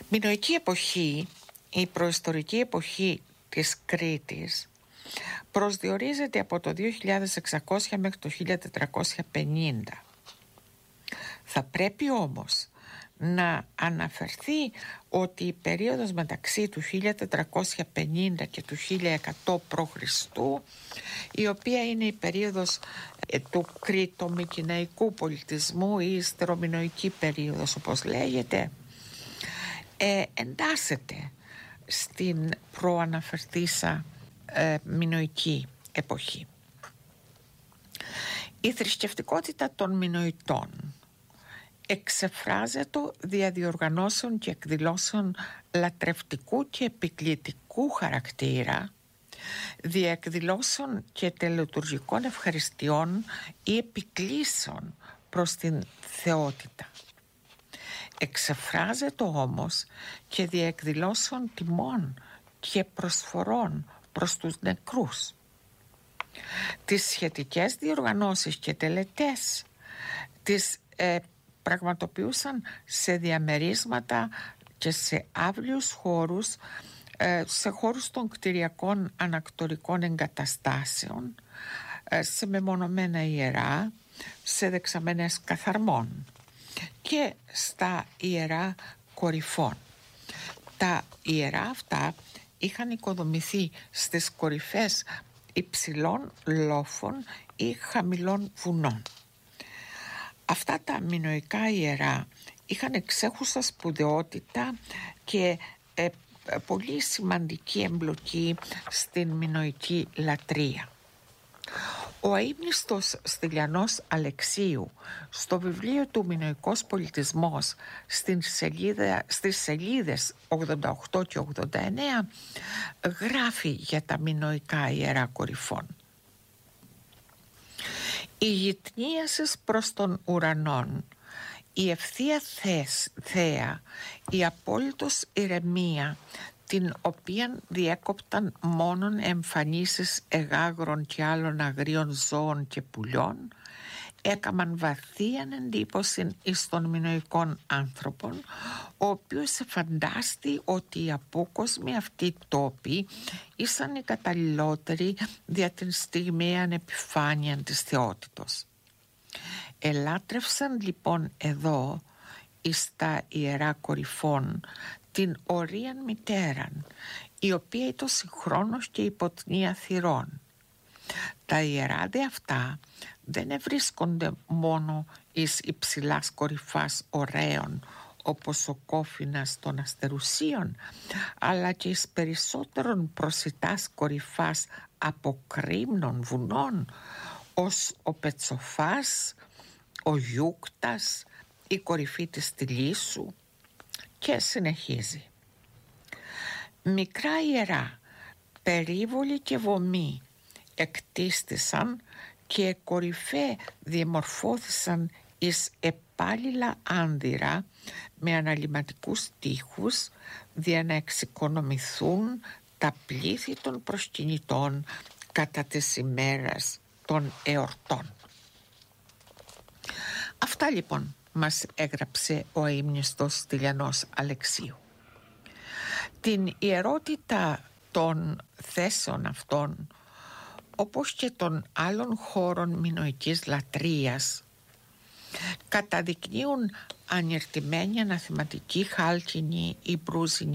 Μινωική εποχή, η προϊστορική εποχή της Κρήτης, προσδιορίζεται από το 2600 μέχρι το 1450. Θα πρέπει όμως να αναφερθεί ότι η περίοδος μεταξύ του 1450 και του 1100 π.Χ., η οποία είναι η περίοδος του κρητομικηναϊκού πολιτισμού ή ιστερομινωική περίοδος όπως λέγεται, εντάσσεται στην προαναφερθήσα μινωική εποχή. Η θρησκευτικότητα των Μινωητών εξεφράζεται δια διοργανώσεων και εκδηλώσεων λατρευτικού και επικλητικού χαρακτήρα, δια εκδηλώσεων και τελετουργικών ευχαριστειών ή επικλήσεων προς την θεότητα. Εξεφράζεται όμως και δια εκδηλώσεων τιμών και προσφορών προς τους νεκρούς. Τις σχετικές διοργανώσεις και τελετές τις πραγματοποιούσαν σε διαμερίσματα και σε αύλιους χώρους, σε χώρους των κτηριακών ανακτορικών εγκαταστάσεων, σε μεμονωμένα ιερά, σε δεξαμενές καθαρμών και στα ιερά κορυφών. Τα ιερά αυτά είχαν οικοδομηθεί στις κορυφές υψηλών λόφων ή χαμηλών βουνών. Αυτά τα μινωικά ιερά είχαν εξέχουσα σπουδαιότητα και πολύ σημαντική εμπλοκή στην μινωική λατρεία. Ο αείμνηστος Στυλιανός Αλεξίου στο βιβλίο του «Μινωικός πολιτισμός» στις σελίδες 88 και 89 γράφει για τα μινωικά ιερά κορυφών. «Η γυτνίασης προς τον ουρανόν, η ευθεία θέα, η απόλυτος ηρεμία, την οποίαν διέκοπταν μόνον εμφανίσεις εγάγρων και άλλων αγρίων ζώων και πουλιών, έκαμαν βαθίαν εντύπωση εις των μινωικών άνθρωπων, ο οποίος εφαντάστη ότι οι απόκοσμοι αυτοί τόποι ήσαν οι καταλληλότεροι δια την στιγμίαν επιφάνεια της θεότητος. Ελάτρευσαν λοιπόν εδώ εις τα ιερά κορυφών την ορίαν μητέραν, η οποία ήταν συγχρόνως και υποτνία θυρών. Τα ιερά δε αυτά δεν ευρίσκονται μόνο εις υψηλάς κορυφάς ωραίων, όπως ο κόφινας των αστερουσίων, αλλά και εις περισσότερων προσιτάς κορυφάς αποκρήμνων βουνών, ως ο Πετσοφάς, ο Γιούκτας, η κορυφή της Τιλίσσου, και συνεχίζει. Μικρά ιερά, περίβολοι και βωμοί εκτίστησαν και κορυφέ διαμορφώθησαν εις επάλληλα άνδυρα με αναλυματικούς τοίχους, δια να εξοικονομηθούν τα πλήθη των προσκυνητών κατά τις ημέρες των εορτών. Αυτά λοιπόν μας έγραψε ο αείμνηστος Στυλιανός Αλεξίου. Την ιερότητα των θέσεων αυτών, όπως και των άλλων χώρων μινωικής λατρείας, καταδεικνύουν ανιερτημένη αναθεματική χάλκινη ή μπρούζινη